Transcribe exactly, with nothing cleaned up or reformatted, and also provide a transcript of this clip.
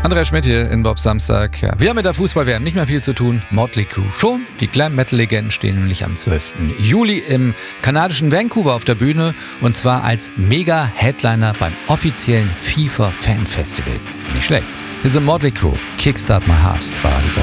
Andreas Schmidt hier in Bob Samstag. Ja, wir haben mit der Fußball-W M nicht mehr viel zu tun. Motley Crue schon. Die Glam-Metal-Legenden stehen nämlich am zwölften Juli im kanadischen Vancouver auf der Bühne. Und zwar als Mega-Headliner beim offiziellen FIFA-Fan-Festival. Nicht schlecht. Hier sind Motley Crue. Kickstart My Heart. Body Boy.